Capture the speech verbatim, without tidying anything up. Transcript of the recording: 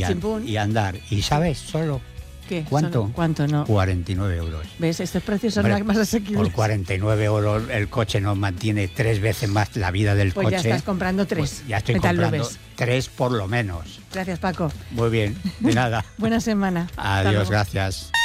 chimpún. y andar. ¿Y sabes solo ¿Qué? cuánto? Son- ¿Cuánto no? cuarenta y nueve euros. ¿Ves? Estos precios son Hombre, más asequibles. Por cuarenta y nueve euros el coche nos mantiene tres veces más la vida del Pues coche. ya estás comprando tres. Pues ya estoy ¿Qué tal lo comprando ves? tres por lo menos. Gracias, Paco. Muy bien, de nada. Buena semana. Hasta Adiós, luego. gracias.